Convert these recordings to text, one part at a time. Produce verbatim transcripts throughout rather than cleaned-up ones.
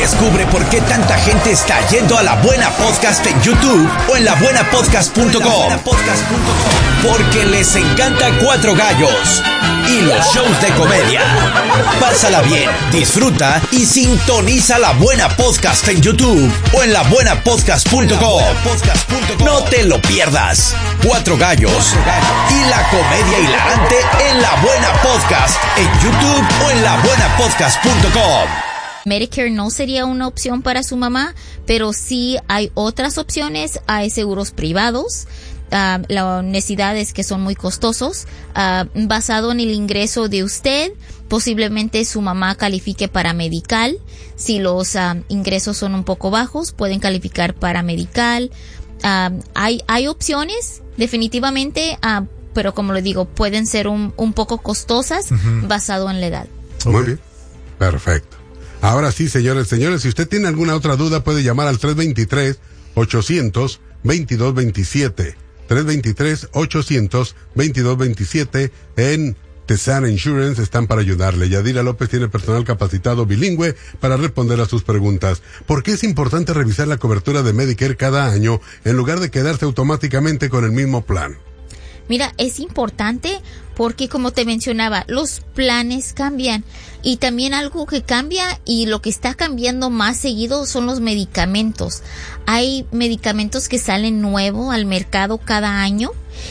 Descubre por qué tanta gente está yendo a La Buena Podcast en YouTube o en la buena podcast punto com. Porque les encanta Cuatro Gallos y los shows de comedia. Pásala bien, disfruta y sintoniza La Buena Podcast en YouTube o en la buena podcast punto com. No te lo pierdas. Cuatro Gallos y la comedia hilarante en La Buena Podcast en YouTube o en la buena podcast punto com. Medicare no sería una opción para su mamá, pero sí hay otras opciones. Hay seguros privados. Uh, las necesidades que son muy costosos, uh, basado en el ingreso de usted, posiblemente su mamá califique para medical. Si los uh, ingresos son un poco bajos, pueden calificar para medical. Uh, hay, hay opciones, definitivamente, uh, pero como le digo, pueden ser un, un poco costosas, uh-huh, basado en la edad. Muy bien, perfecto. Ahora sí, señores, señores, si usted tiene alguna otra duda, puede llamar al tres dos tres, ocho cero cero, dos dos dos siete. tres dos tres, ocho cero cero, dos dos dos siete. En Tesana Insurance están para ayudarle. Yadira López tiene personal capacitado bilingüe para responder a sus preguntas. ¿Por qué es importante revisar la cobertura de Medicare cada año en lugar de quedarse automáticamente con el mismo plan? Mira, es importante porque, como te mencionaba, los planes cambian. Y también algo que cambia y lo que está cambiando más seguido son los medicamentos. Hay medicamentos que salen nuevo al mercado cada año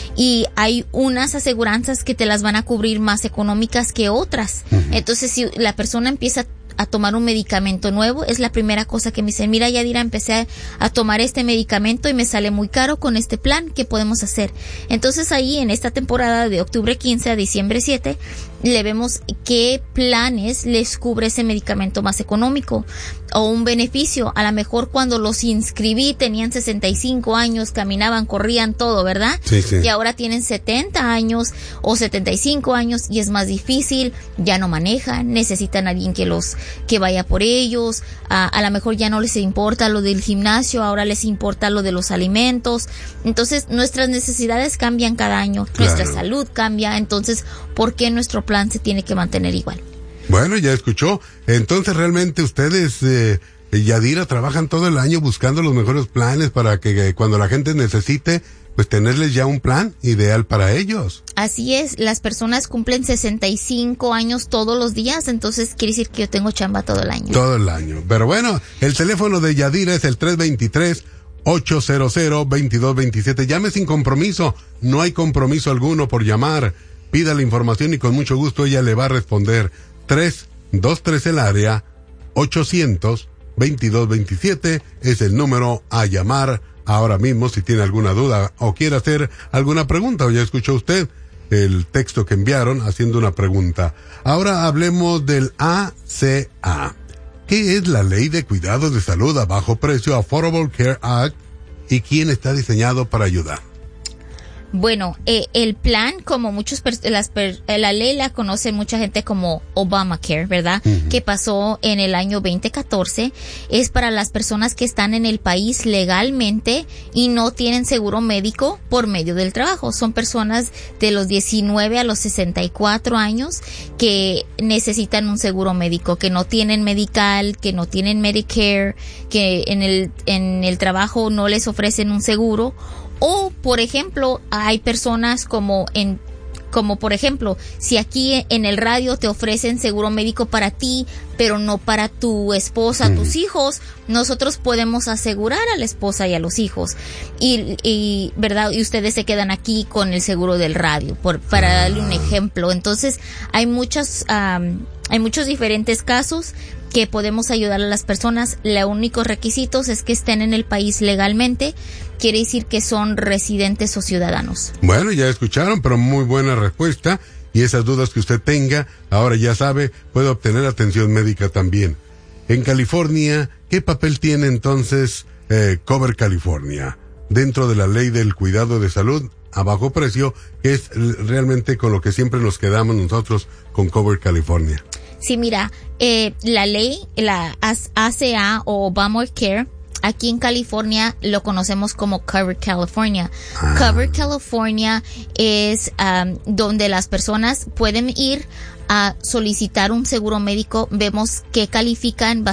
y hay unas aseguranzas que te las van a cubrir más económicas que otras. Uh-huh. Entonces, si la persona empieza a tomar un medicamento nuevo, es la primera cosa que me dicen: mira, Yadira, empecé a, a tomar este medicamento y me sale muy caro con este plan, ¿qué podemos hacer? Entonces ahí, en esta temporada de octubre quince a diciembre siete, le vemos qué planes les cubre ese medicamento más económico o un beneficio. A lo mejor cuando los inscribí tenían sesenta y cinco años, caminaban, corrían, todo, ¿verdad? Sí, sí. Y ahora tienen setenta años o setenta y cinco años y es más difícil, ya no manejan, necesitan a alguien que los que vaya por ellos, a, a lo mejor ya no les importa lo del gimnasio, ahora les importa lo de los alimentos. Entonces nuestras necesidades cambian cada año, claro, nuestra salud cambia. Entonces, ¿por qué nuestro plan se tiene que mantener igual? Bueno, ya escuchó. Entonces, realmente ustedes, eh, Yadira, trabajan todo el año buscando los mejores planes para que, que cuando la gente necesite, pues tenerles ya un plan ideal para ellos. Así es, las personas cumplen sesenta y cinco años todos los días, entonces quiere decir que yo tengo chamba todo el año. Todo el año. Pero bueno, el teléfono de Yadira es el tres dos tres, ocho cero cero, dos dos dos siete. Llame sin compromiso, no hay compromiso alguno por llamar. Pida la información y con mucho gusto ella le va a responder. tres dos tres el área, ochocientos, veintidós veintisiete es el número a llamar ahora mismo si tiene alguna duda o quiere hacer alguna pregunta. O ya escuchó usted el texto que enviaron haciendo una pregunta. Ahora hablemos del A C A. ¿Qué es la Ley de Cuidados de Salud a Bajo Precio, Affordable Care Act, y quién está diseñado para ayudar? Bueno, eh, el plan, como muchos, pers- las per- la ley la conoce mucha gente como Obamacare, ¿verdad? Uh-huh. Que pasó en el año veinte catorce, es para las personas que están en el país legalmente y no tienen seguro médico por medio del trabajo. Son personas de los diecinueve a los sesenta y cuatro años que necesitan un seguro médico, que no tienen medical, que no tienen Medicare, que en el, en el trabajo no les ofrecen un seguro. O, por ejemplo, hay personas como en, como por ejemplo, si aquí en el radio te ofrecen seguro médico para ti, pero no para tu esposa, mm. tus hijos, nosotros podemos asegurar a la esposa y a los hijos. Y, y verdad, y ustedes se quedan aquí con el seguro del radio, por, para darle un ejemplo. Entonces, hay muchos, um, hay muchos diferentes casos que podemos ayudar a las personas. Los únicos requisitos es que estén en el país legalmente, quiere decir que son residentes o ciudadanos. Bueno, ya escucharon, pero muy buena respuesta. Y esas dudas que usted tenga, ahora ya sabe, puede obtener atención médica también. En California, ¿qué papel tiene entonces eh, Cover California dentro de la ley del cuidado de salud a bajo precio, que es realmente con lo que siempre nos quedamos nosotros con Cover California? Sí, mira, eh, la ley, la A C A o Obamacare, aquí en California lo conocemos como Cover California. Ah. Cover California es um, donde las personas pueden ir a solicitar un seguro médico. Vemos que califican